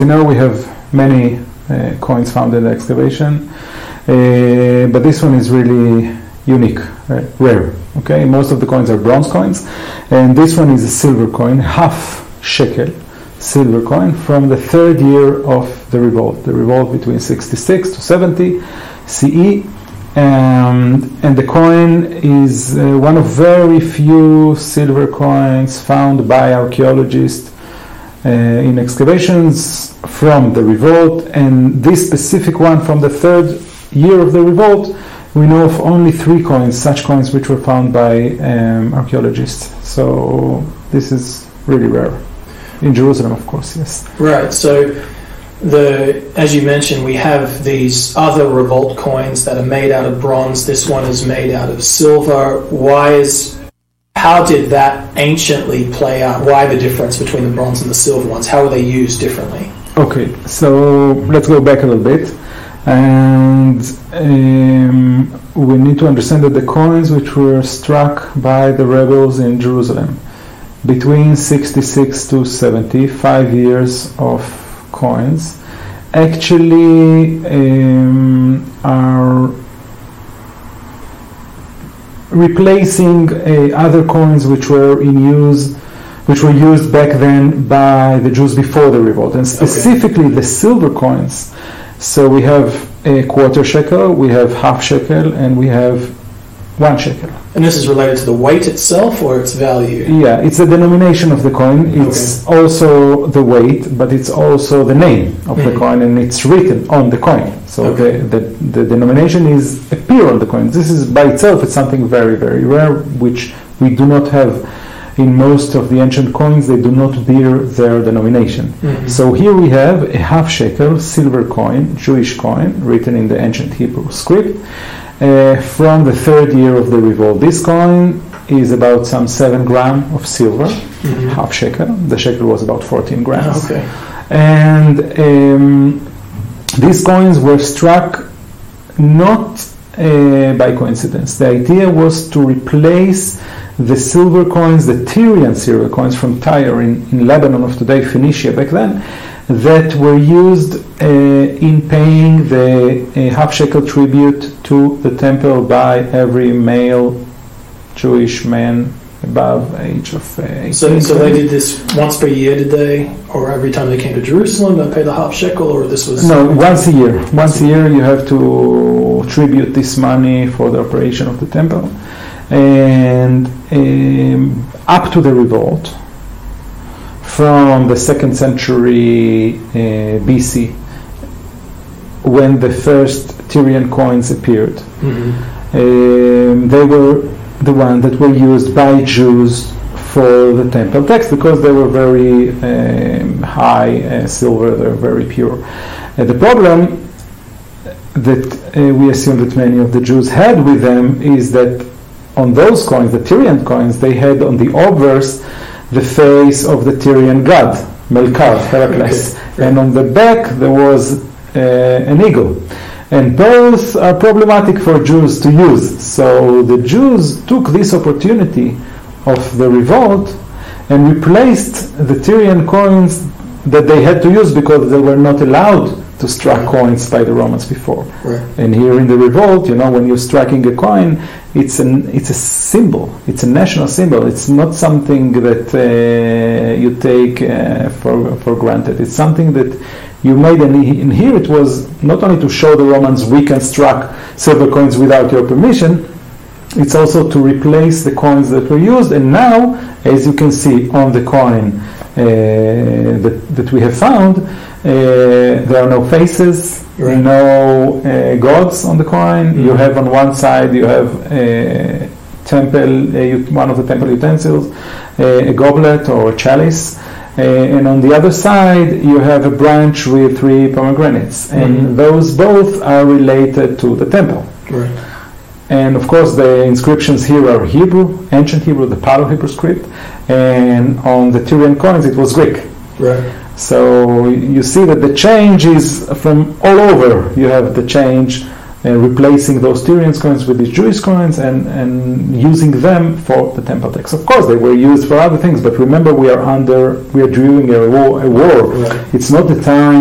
You know, we have many coins found in the excavation, but this one is really unique, rare. Okay, most of the coins are bronze coins, and this one is a silver coin, half shekel silver coin from the third year of the revolt between 66 to 70 CE. And the coin is one of very few silver coins found by archaeologists in excavations from the revolt, and this specific one from the third year of the revolt, we know of only 3 coins, such coins which were found by archaeologists. So this is really rare. In Jerusalem, of course, yes. Right, so as you mentioned, we have these other revolt coins that are made out of bronze. This one is made out of silver. How did that anciently play out? Why the difference between the bronze and the silver ones? How were they used differently? Okay, so let's go back a little bit. And we need to understand that the coins which were struck by the rebels in Jerusalem between 66 to 70, 5 years of coins, actually are replacing other coins which were used back then by the Jews before the revolt, and specifically the silver coins. So we have a quarter shekel, we have half shekel, and we have 1 shekel. And this is related to the weight itself or its value? Yeah, it's the denomination of the coin. It's also the weight, but it's also the name of the coin, and it's written on the coin. So the denomination appear on the coin. This is by itself, it's something very, very rare, which we do not have in most of the ancient coins. They do not bear their denomination. So here we have a half shekel silver coin, Jewish coin, written in the ancient Hebrew script, from the third year of the revolt. This coin is about some 7 grams of silver, half shekel. The shekel was about 14 grams. And these coins were struck not by coincidence. The idea was to replace the silver coins, the Tyrian silver coins from Tyre in Lebanon of today, Phoenicia back then, that were used in paying the half shekel tribute to the temple by every male Jewish man above age of 18. So they did this once per year, did they? Or every time they came to Jerusalem, they paid the half shekel, or this was... No, once a year. Once a year you have to tribute this money for the operation of the temple. And up to the revolt, from the 2nd century BC, when the first Tyrian coins appeared, they were the ones that were used by Jews for the temple tax, because they were very high silver, they were very pure. The problem that we assume that many of the Jews had with them is that on those coins, the Tyrian coins, they had on the obverse the face of the Tyrian god, Melkart, Heracles. And on the back there was an eagle. And both are problematic for Jews to use. So the Jews took this opportunity of the revolt and replaced the Tyrian coins that they had to use because they were not allowed to strike coins by the Romans before. And here in the revolt, when you're striking a coin, it's a symbol. It's a national symbol. It's not something that you take for granted. It's something that you made, and here it was not only to show the Romans we can strike silver coins without your permission, it's also to replace the coins that were used. And now, as you can see on the coin that we have found, there are no faces, no gods on the coin. You have on one side, you have a temple, one of the temple utensils, a goblet or a chalice, and on the other side you have a branch with 3 pomegranates, and those both are related to the temple. And of course the inscriptions here are Hebrew, ancient Hebrew, the Paleo-Hebrew script, and on the Tyrian coins it was Greek. So you see that the change is from all over. You have the change replacing those Tyrian coins with these Jewish coins and using them for the temple tax. Of course, they were used for other things, but remember, we are during a war. Right. It's not the time